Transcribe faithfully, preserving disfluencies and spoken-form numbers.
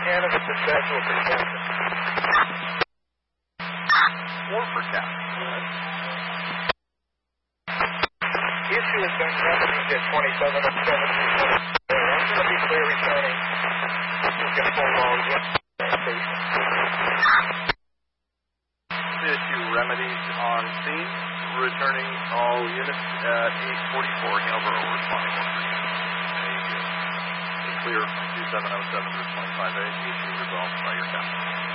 Canada substantial contention. Four for Captain. Issue has been remedied at twenty-seven oh seven. I'm going to be clear returning. Just get full logs in. Issue remedies on scene. Returning all units at eight forty-four. Hillsborough responding one for unit. Clear from two seven oh seven to twenty-five A. Issue resolved by your captain.